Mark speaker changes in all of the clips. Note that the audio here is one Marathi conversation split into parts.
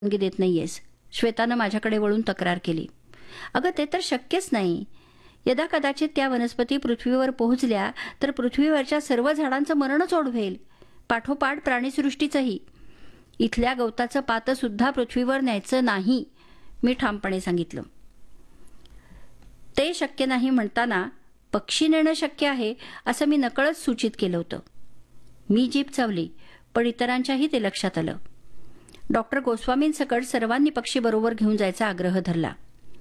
Speaker 1: परवानगी देत नाहीयेस, श्वेतानं माझ्याकडे वळून तक्रार केली. अगं ते तर शक्यच नाही. यदा कदाचित त्या वनस्पती पृथ्वीवर पोहोचल्या तर पृथ्वीवरच्या सर्व झाडांचं मरणच ओढवेल, पाठोपाठ प्राणीसृष्टीचंही. इथल्या गवताचं पातं सुद्धा पृथ्वीवर न्यायचं नाही, मी ठामपणे सांगितलं. ते शक्य नाही म्हणताना पक्षी नेणं शक्य आहे असं मी नकळत सूचित केलं होतं. मी जीभ चावली, पण इतरांच्याही ते लक्षात आलं. डॉक्टर गोस्वामींसकट सर्वांनी पक्षी बरोबर घेऊन जायचा आग्रह धरला.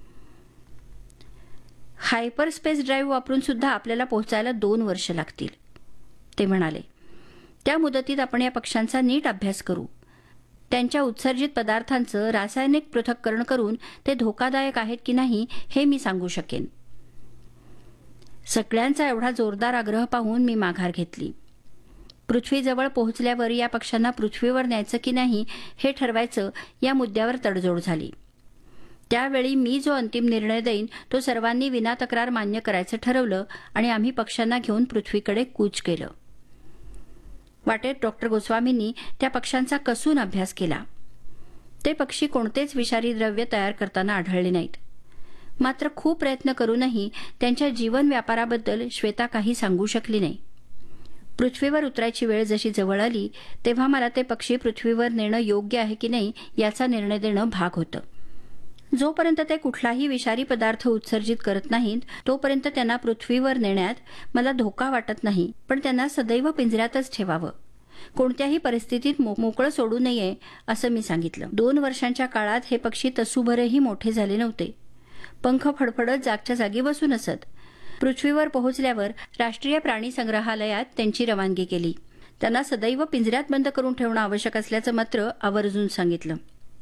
Speaker 1: हायपरस्पेस ड्राईव्ह वापरून सुद्धा आपल्याला पोहोचायला 2 वर्ष लागतील, ते म्हणाले. त्या मुदतीत आपण या पक्ष्यांचा नीट अभ्यास करू. त्यांच्या उत्सर्जित पदार्थांचं रासायनिक पृथक्करण करून ते धोकादायक आहेत की नाही हे मी सांगू शकेन. सगळ्यांचा एवढा जोरदार आग्रह पाहून मी माघार घेतली. पृथ्वीजवळ पोहोचल्यावर या पक्ष्यांना पृथ्वीवर न्यायचं की नाही हे ठरवायचं, या मुद्द्यावर तडजोड झाली. त्यावेळी मी जो अंतिम निर्णय देईन तो सर्वांनी विना तक्रार मान्य करायचं ठरवलं आणि आम्ही पक्ष्यांना घेऊन पृथ्वीकडे कूच केलं. वाटेत डॉक्टर गोस्वामींनी त्या पक्ष्यांचा कसून अभ्यास केला. ते पक्षी कोणतेच विषारी द्रव्य तयार करताना आढळले नाहीत. मात्र खूप प्रयत्न करूनही त्यांच्या जीवन व्यापाराबद्दल श्वेता काही सांगू शकली नाही. पृथ्वीवर उतरायची वेळ जशी जवळ आली तेव्हा मला ते पक्षी पृथ्वीवर नेणं योग्य आहे की नाही याचा निर्णय देणं भाग होतं. जोपर्यंत ते कुठलाही विषारी पदार्थ उत्सर्जित करत नाहीत तोपर्यंत त्यांना पृथ्वीवर नेण्यात मला धोका वाटत नाही, पण त्यांना सदैव पिंजऱ्यातच ठेवावं. कोणत्याही परिस्थितीत मोकळं सोडू नये असं मी सांगितलं. 2 वर्षांच्या काळात हे पक्षी तसूभरही मोठे झाले नव्हते. पंख फडफडत जागच्या जागी बसून असत. पृथ्वीवर पोहोचल्यावर राष्ट्रीय प्राणी संग्रहालयात त्यांची रवानगी केली. त्यांना सदैव पिंजऱ्यात बंद करून ठेवणं आवश्यक असल्याचं मात्र आवर्जून सांगितलं.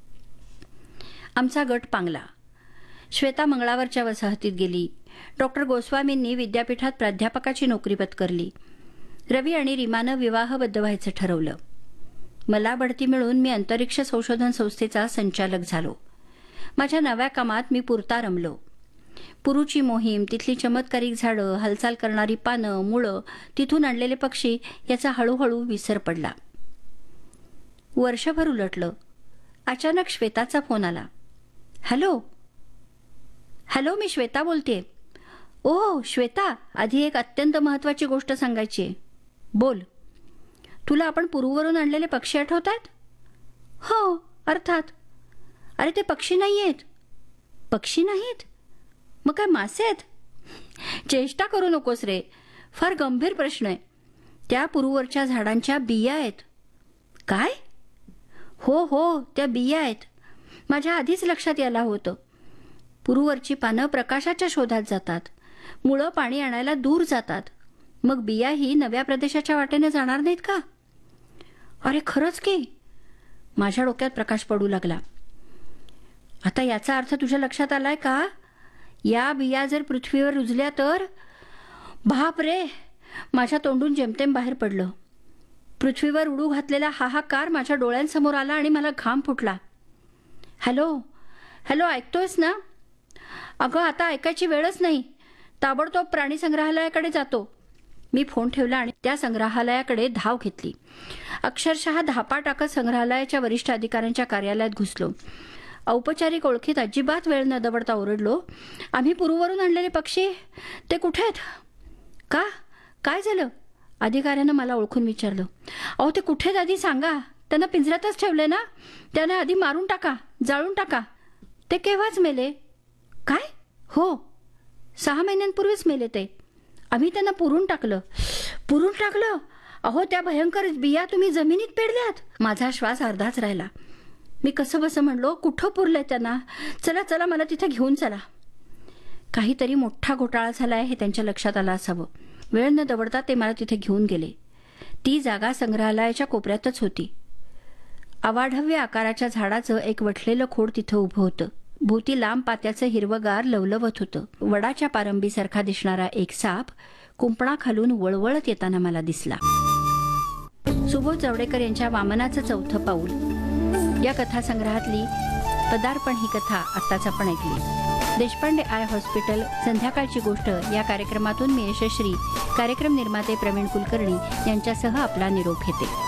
Speaker 1: आमचा गट पांगला. श्वेता मंगळावरच्या वसाहतीत गेली. डॉक्टर गोस्वामींनी विद्यापीठात प्राध्यापकाची नोकरी पत्करली. रवी आणि रीमानं विवाहबद्ध व्हायचं ठरवलं. मला बढती मिळून मी अंतरिक्ष संशोधन संस्थेचा संचालक झालो. माझ्या नव्या कामात मी पुरता रमलो. पुरूची मोहीम, तिथली चमत्कारिक झाडं, हालचाल करणारी पानं, मुळं, तिथून आणलेले पक्षी याचा हळूहळू विसर पडला. वर्षभर उलटलं. अचानक श्वेताचा फोन आला. हॅलो हॅलो मी श्वेता बोलतेय. ओ श्वेता, आधी एक अत्यंत महत्वाची गोष्ट सांगायची आहे. बोल. तुला आपण पुरूवरून आणलेले पक्षी आठवतात? हो अर्थात. अरे ते पक्षी नाही आहेत. पक्षी नाहीत? मग काय मासे आहेत? चेष्टा करू नकोस रे, फार गंभीर प्रश्न आहे. त्या पुरूवरच्या झाडांच्या बिया आहेत. काय? हो हो, त्या बिया आहेत. माझ्या आधीच लक्षात यायला होतं. पुरूवरची पानं प्रकाशाच्या शोधात जातात, मुळं पाणी आणायला दूर जातात. मग बियाही नव्या प्रदेशाच्या वाटेने जाणार नाहीत का? अरे खरंच की. माझ्या डोक्यात प्रकाश पडू लागला. आता याचा अर्थ तुझ्या लक्षात आलाय का? या बिया जर पृथ्वीवर रुजल्या तर? बाप रे, माझ्या तोंडून जेमतेम बाहेर पडलं. पृथ्वीवर उडू घातलेला हाहाकार माझ्या डोळ्यांसमोर आला आणि मला घाम फुटला. हॅलो हॅलो, ऐकतोयस ना? अगं आता ऐकायची वेळच नाही. ताबडतोब प्राणी संग्रहालयाकडे जातो. मी फोन ठेवला आणि त्या संग्रहालयाकडे धाव घेतली. अक्षरशः धापा टाकत संग्रहालयाच्या वरिष्ठ अधिकाऱ्यांच्या कार्यालयात घुसलो. औपचारिक ओळखीत अजिबात वेळ न दवडता ओरडलो, आम्ही पुरूवरून आणलेले पक्षी ते कुठे आहेत? का? काय झालं? अधिकाऱ्यानं मला ओळखून विचारलं. अहो ते कुठे आधी सांगा. त्यांना पिंजऱ्यातच ठेवले ना. त्यांना आधी मारून टाका, जाळून टाका. ते केव्हाच मेले? काय? हो, 6 महिन्यांपूर्वीच मेले ते. आम्ही त्यांना पुरून टाकलं. पुरून टाकलं? अहो त्या भयंकर बिया तुम्ही जमिनीत पेरल्यात. माझा श्वास अर्धाच राहिला. मी कसं बसं म्हणलो, कुठं पुरलंय त्यांना? चला चला, मला तिथे घेऊन चला. काहीतरी मोठा घोटाळा झालाय हे त्यांच्या लक्षात आलं असावं. वेळ न दवडता ते मला तिथे घेऊन गेले. ती जागा संग्रहालयाच्या कोपऱ्यातच होती. अवाढव्य आकाराच्या झाडाचं एक वठलेलं खोड तिथं उभं होतं. भोवती लांब पात्याचं हिरवगार लवलवत होतं. वडाच्या पारंबीसारखा दिसणारा एक साप कुंपणाखालून वळवळत येताना मला दिसला. सुबोध जवडेकर यांच्या वामनाचं 4थं पाऊल या कथासंग्रहातली पदार्पण ही कथा आत्ताच आपण ऐकली. देशपांडे आय हॉस्पिटल संध्याकाळची गोष्ट या कार्यक्रमातून मी यशश्री, कार्यक्रम निर्माते प्रवीण कुलकर्णी यांच्यासह आपला निरोप घेते.